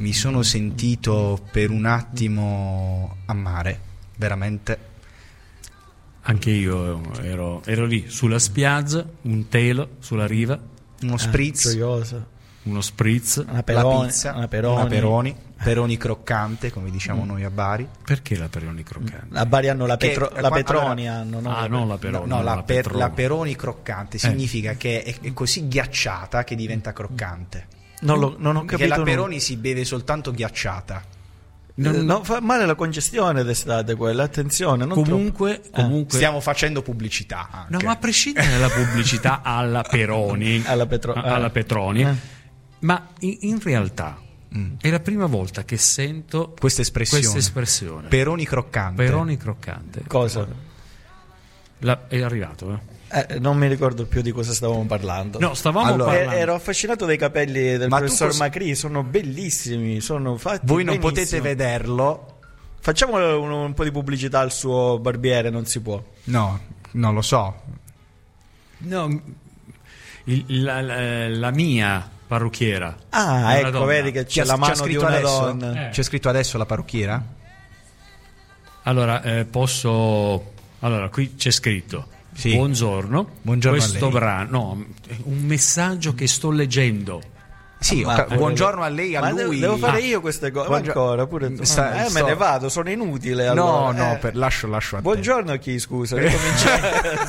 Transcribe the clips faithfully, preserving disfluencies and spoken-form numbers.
mi sono sentito per un attimo a mare, veramente. Anche io ero, ero lì sulla spiaggia, un telo sulla riva, Uno spritz, Ah, gioioso. uno spritz. Una peroni, la pizza, una peroni. una peroni, peroni croccante, come diciamo noi a Bari. Perché la peroni croccante? A Bari hanno la, Che- petro- eh, la qua- Petroni allora- hanno, no? Ah, non la peroni, No, no, la, la per- Petroni. la peroni croccante significa che è, è così ghiacciata che diventa croccante. Non, lo- non ho Perché capito la nulla. peroni si beve soltanto ghiacciata. Non, non fa male la congestione d'estate quella, attenzione, non Comunque, comunque Stiamo facendo pubblicità anche. no, ma a prescindere dalla pubblicità alla Peroni, Alla Petro- a- alla eh. Petroni, Eh. ma in, in realtà è la prima volta che sento Questa espressione. questa espressione. Peroni croccante. Peroni croccante. Cosa? La- è arrivato, eh? Eh, non mi ricordo più di cosa stavamo parlando. No, stavamo Allora, Eh, parlando. ero affascinato dai capelli del Ma tu professor cos- Macri, sono bellissimi, sono fatti Voi non benissimo. potete vederlo. Facciamo un, un po' di pubblicità al suo barbiere, non si può. No, non lo so. No, il- la, la- la mia parrucchiera. Ah, è una ecco, donna. vedi che Ci c'è ha- la ci ha mano di scritto una adesso? donna. Eh. C'è scritto adesso la parrucchiera? Allora, eh, posso. Allora, qui c'è scritto. Sì. Buongiorno. Buongiorno a Questo lei. brano, no, un messaggio che sto leggendo. Sì, Ma- ho ca- buongiorno a lei, a Ma lui. devo fare Ah, io queste cose buongio- ancora pure tu. Sta- eh, me sto- ne vado, sono inutile No, allora. no, Eh. per- lascio, lascio a te. Buongiorno a chi, scusa, ricominciamo.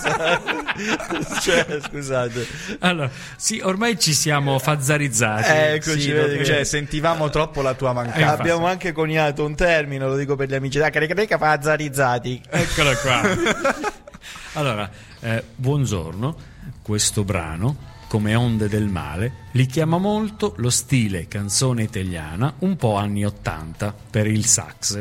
Cioè, scusate. Allora, sì, ormai ci siamo fazzarizzati. Eccoci, Sì, vedi lo- che- cioè, sentivamo troppo la tua mancanza. infatti. Abbiamo anche coniato un termine, lo dico per gli amici, da carica fazzarizzati. Eccola qua. Allora, eh, buongiorno. Questo brano, come onde del male, li chiama molto lo stile canzone italiana, un po' anni ottanta per il sax,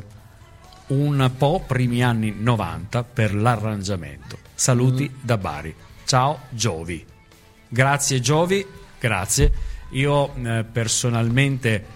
un po' primi anni novanta per l'arrangiamento. Saluti da Bari. Ciao Giovi. Grazie Giovi, grazie. Io eh, personalmente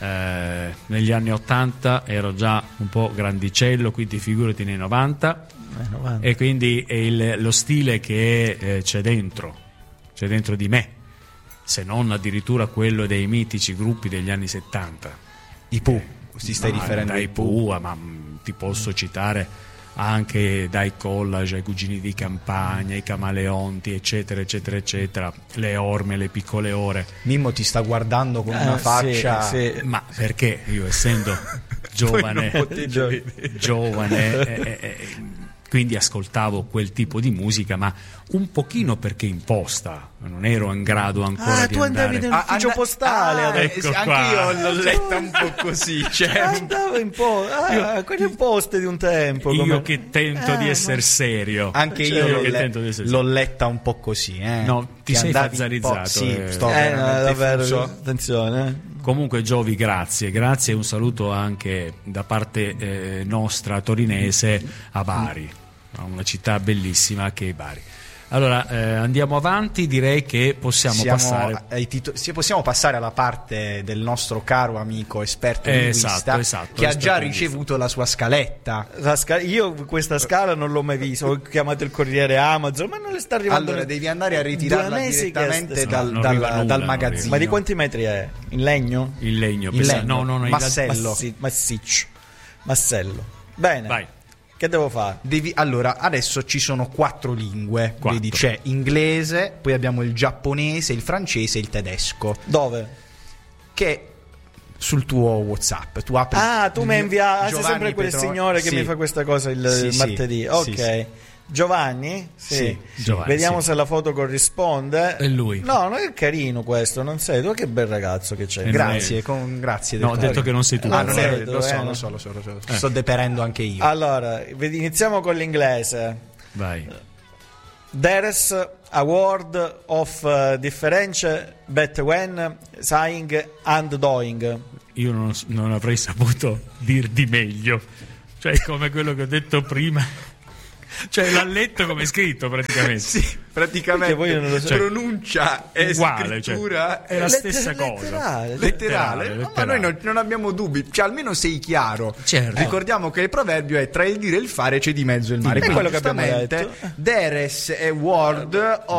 eh, negli anni ottanta ero già un po' grandicello, quindi figurati nei novanta. Eh, novanta. E quindi è il- lo stile che eh, c'è dentro, c'è dentro di me, se non addirittura quello dei mitici gruppi degli anni settanta. I Pooh, ti stai Ma riferendo dai ai Pooh? Pooh, ma mm, ti posso citare anche dai Collage ai Cugini di Campagna, i Camaleonti, eccetera, eccetera, eccetera, le Orme, le Piccole Ore. Mimmo ti sta guardando con una Eh, faccia. sì, sì. Ma perché io, essendo giovane, non potevi- giovane eh, eh, eh, quindi ascoltavo quel tipo di musica, ma un pochino perché imposta, non ero in grado ancora Ah, di tu andavi andare. nell'ufficio Ah, postale ah, adesso. eh, sì, Ecco anche qua. io l'ho letta un po' così. Cioè, Andavo in po', ah, quelle poste di un tempo. Io come- che tento Eh, di ma- essere serio. anche Cioè, io l'ho, che le- tento di essere l'ho serio. letta un po' così. Eh. No, ti Che sei andavi un fazzarizzato, po'- Sì, eh. sto Eh, no, veramente davvero, fuso. attenzione. eh. Comunque Giovi, grazie, grazie e un saluto anche da parte eh, nostra torinese a Bari, una città bellissima che è Bari. Allora eh, andiamo avanti, direi che possiamo Siamo passare. ai tito- sì, possiamo passare alla parte del nostro caro amico esperto Eh, linguista esatto, esatto, che ha esperto già linguista. ricevuto la sua scaletta. La sca- io questa scala non l'ho mai vista. Ho chiamato il corriere Amazon, ma non le sta arrivando. Allora ne- devi andare a Due ritirarla mesi che direttamente sta- dal, non dal- arriva nulla, dal non magazzino. Ma di quanti metri è? In legno? In legno, In pesa- legno, no, no, no, in massello. Massi- massiccio. Massello. Bene. Vai. Che devo fare? Devi- allora, adesso ci sono quattro lingue. Quattro. Vedi, c'è inglese, poi abbiamo il giapponese, il francese e il tedesco. Dove? Che sul tuo WhatsApp tu apri. Ah, tu mi hai inviato. Ah, sei Giovanni sempre quel Petroni. signore che Sì. mi fa questa cosa il, Sì, il sì. martedì. Sì, Ok. sì. Giovanni? Sì, Giovanni, Vediamo sì. se la foto corrisponde. È lui. No, non è carino questo, non sei tu. Che bel ragazzo che c'è. Eh, Grazie, con, grazie. No, ho dottore. detto che non sei tu. Ah, non è, Vedo, lo so, eh, lo so, lo so, lo so, lo so. Sto deperendo anche io. Allora, vedi- iniziamo con l'inglese. Vai. There's a word of uh, difference between saying and doing. Io non, non avrei saputo dir di meglio, cioè è come quello che ho detto prima. Cioè l'ha letto come è scritto praticamente. Sì, praticamente Perché voi non lo so. pronuncia e Uguale, scrittura cioè, è la Letter- stessa cosa. letterale. letterale. letterale, No, ma noi non, non abbiamo dubbi, cioè almeno sei chiaro. Certo. Ricordiamo che il proverbio è tra il dire e il fare c'è di mezzo il mare. È Quindi, quello che abbiamo giustamente, detto. There is a word